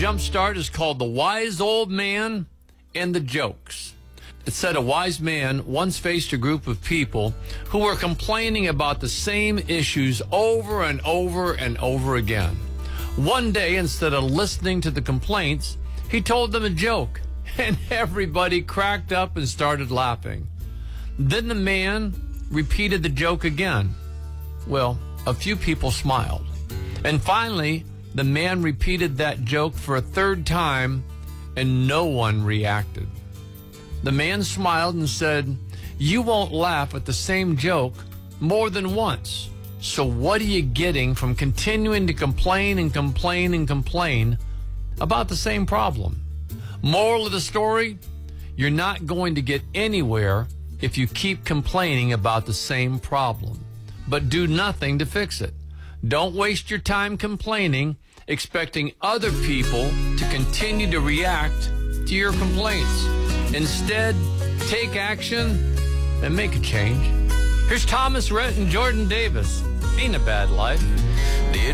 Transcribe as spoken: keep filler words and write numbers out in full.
Jumpstart is called The Wise Old Man and the Jokes. It said a wise man once faced a group of people who were complaining about the same issues over and over and over again. One day, instead of listening to the complaints, he told them a joke, and everybody cracked up and started laughing. Then the man repeated the joke again. Well, a few people smiled. And finally, the man repeated that joke for a third time, and no one reacted. The man smiled and said, "You won't laugh at the same joke more than once. So what are you getting from continuing to complain and complain and complain about the same problem?" Moral of the story, you're not going to get anywhere if you keep complaining about the same problem, but do nothing to fix it. Don't waste your time complaining, expecting other people to continue to react to your complaints. Instead, take action and make a change. Here's Thomas Rhett and Jordan Davis. Ain't a bad life.